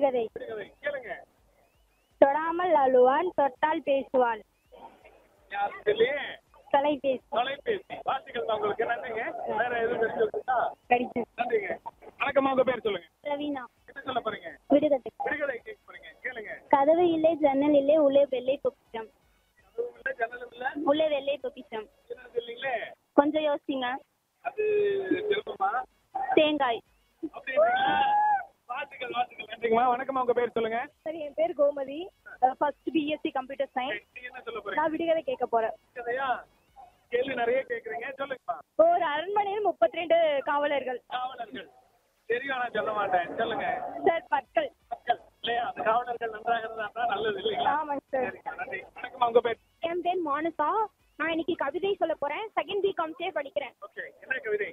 விடுகதை. விடுகதை கேளுங்க. தொடாமல் அழுவான், தொட்டால் பேசுவான். யார் தெரியலையே. தொலைபேசி. தொலைபேசி. வாழ்த்துக்கள் தான் உங்களுக்கு. நன்றிங்க. வேற எதுவும் தெரிஞ்சுக்கிட்டா? கடிச்சு. நன்றிங்க. வணக்கம்மா, உங்க பேர் சொல்லுங்க. ரவீனா. என்ன சொல்ல போறீங்க? விடுகதை. விடுகதை கேட்க போறீங்க. கேளுங்க. கதவு இல்லை, ஜன்னல் இல்லை, உள்ளே வெள்ளை பொக்கிஷம். அதுவும் இல்ல, ஜன்னலும் இல்ல. உள்ளே வெள்ளை பொக்கிஷம். என்னது இல்லைங்களே. கொஞ்சம் யோசிங்க. அது செல்வமா? தேங்காய். அப்படிங்களா? வாழ்த்துக்கள், வாழ்த்துக்கள். நன்றிங்கம்மா. வணக்கம்மா, உங்க பேர் சொல்லுங்க. சரி, என் பேர் Gomathi. First BSc computer science. நீங்க என்ன சொல்ல போறீங்க? நான் விடுகதை கேட்க போறேன். விடுகதையா? கேள்வி நிறைய கேக்குறீங்க. சொல்லுங்கம்மா. ஒரு அரண்மனையில் 32 காவலர்கள். காவலர்கள். தெரியும், நான் சொல்ல மாட்டேன். சொல்லுங்க. சார், பற்கள். மக்கள் இல்லையா? அந்த காவலர்கள் நன்றாக இருந்தா நல்லது இல்லைங்களா? ஆமாங்க சார். சரிங்க, நன்றி. வணக்கம்மா, உங்க பேர். என் பேர் மானுசா. நான் இன்னைக்கு கவிதை சொல்ல போறேன். செகண்ட் பிகாம்ஸே படிக்கிறேன். ஓகே, என்ன கவிதை?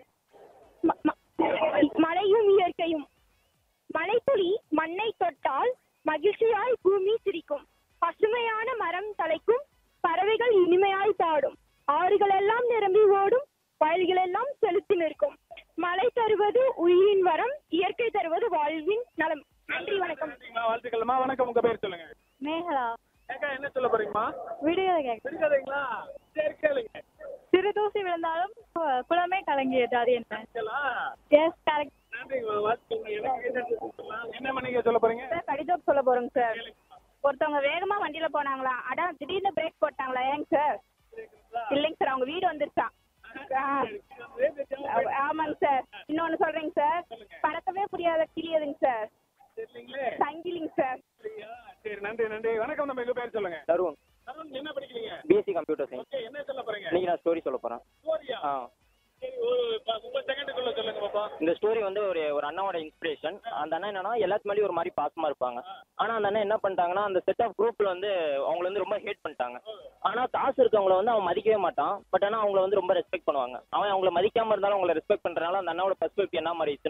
மழையும் இயற்கையும். மழைத்துளி மண்ணை தொட்டால் மகிழ்ச்சியாய் பூமி சிரிக்கும். பசுமையான மரம் தலைக்கும், பறவைகள் இனிமையாய் பாடும், ஆறுகள் எல்லாம் நிரம்பி ஓடும், வயல்கள் எல்லாம் செலுத்தி நிற்கும். மழை தருவது உயிரின் வரம், இயற்கை தருவது வாழ்வின் நலம். நன்றி, வணக்கம். நன்றிங்கம்மா, வாழ்த்துக்கள்மா. வணக்கம், உங்க பேர் சொல்லுங்க. மேகலா. ஏக்கா, என்ன சொல்ல போறீங்கம்மா? விடுகதை கேட்க. விடுகதைங்களா? சரி, கேளுங்க. சிறு தூசி விழுந்தாலும் குளமே கலங்கியது. அது என்ன? கேட்கலாம். S, correct. நன்றிங்கம்மா, வாழ்த்துக்கள். எனக்கு என்ன சொல்லலாம்? என்ன நீங்க சொல்ல போறீங்க? சார், கடிதம் சொல்ல போறோங்க சார். கேளுங்கம்மா. ஒருத்தவங்க வேகமா வண்டியில போனாங்களா, அதான் திடீர்னு பிரேக் போட்டாங்களா. ஏங்க சார்? கேக்குதுங்களா? இல்லைங்க சார், அவங்க வீடு வந்துருச்சான். ஆமாங்க சார். இன்னொன்னு சொல்றேங்க சார். பறக்கவே புரியாத கிளியதுங்க சார். தெரியலீங்களே. சங்கிலிங்க சார். சரியா? சரி, நன்றி, நன்றி. வணக்கம், நம்ம எங்க பேர் சொல்லுங்க. தருண், தருண், என்ன படிக்கிறீங்க? BSc computer science. ஓகே, என்ன சொல்ல போறீங்க? இன்னைக்கு நான் ஸ்டோரி சொல்ல போறேன். ஸ்டோரியா? சரி, ஒரு 30 செகண்டுக்குள்ள சொல்லுங்க பாப்பா. இந்த ஸ்டோரி வந்து ஒரு அண்ணாவோட இன்ஸ்பிரேஷன். அந்த அண்ணன் என்னன்னா எல்லாத்து மேலேயும் ஒரு மாதிரி பாசமா இருப்பாங்க. ஆனா அந்த அண்ணன் என்ன பண்ணிட்டாங்கன்னா, அந்த செட் ஆஃப் குரூப்ல வந்து அவங்கள வந்து ரொம்ப ஹேட் பண்ணிட்டாங்க. ஆனா காசு இருக்கவங்கள வந்து அவன் மதிக்கவே மாட்டான். பட் ஆனா அவங்கள வந்து ரொம்ப ரெஸ்பெக்ட் பண்ணுவாங்க. அவன் அவங்கள மதிக்காம இருந்தாலும் அவங்கள ரெஸ்பெக்ட் பண்றதுனால அந்த அண்ணாவோட பர்ஸ்பெக்டிவ் என்ன மாதிரி